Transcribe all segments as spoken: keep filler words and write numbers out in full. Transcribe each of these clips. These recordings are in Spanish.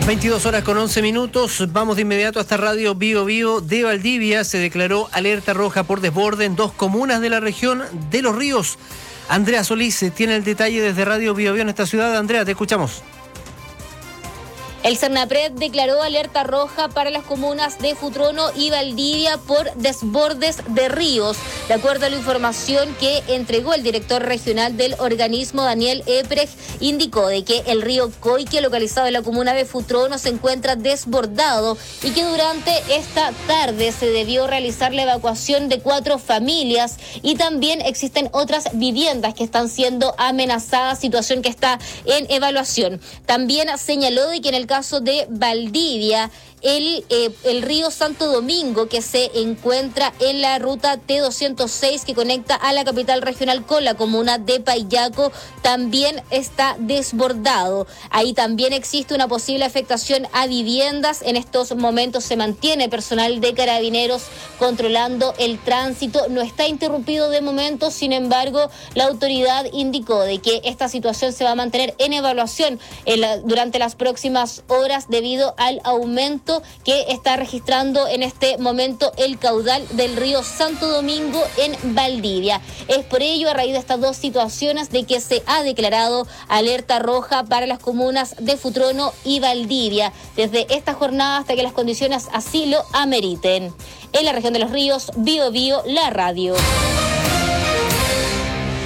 veintidós horas con once minutos, vamos de inmediato hasta Radio Bio Bio de Valdivia. Se declaró alerta roja por desborde en dos comunas de la región de Los Ríos. Andrea Solís tiene el detalle desde Radio Bio Bio en esta ciudad. Andrea, te escuchamos. El Cernapred declaró alerta roja para las comunas de Futrono y Valdivia por desbordes de ríos. De acuerdo a la información que entregó el director regional del organismo, Daniel Eprecht, indicó de que el río Coique, localizado en la comuna de Futrono, se encuentra desbordado y que durante esta tarde se debió realizar la evacuación de cuatro familias y también existen otras viviendas que están siendo amenazadas, situación que está en evaluación. También señaló de que en el caso de Valdivia, el, eh, el río Santo Domingo, que se encuentra en la ruta T doscientos seis que conecta a la capital regional con la comuna de Payaco, también está desbordado. Ahí también existe una posible afectación a viviendas. En estos momentos se mantiene personal de Carabineros controlando el tránsito. No está interrumpido de momento, sin embargo, la autoridad indicó de que esta situación se va a mantener en evaluación en la, durante las próximas horas debido al aumento que está registrando en este momento el caudal del río Santo Domingo en Valdivia. Es por ello, a raíz de estas dos situaciones, de que se ha declarado alerta roja para las comunas de Futrono y Valdivia desde esta jornada hasta que las condiciones así lo ameriten. En la región de Los Ríos, Bio Bio, la radio.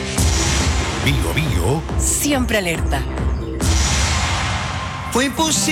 Bio Bio. Siempre alerta. Fue imposible.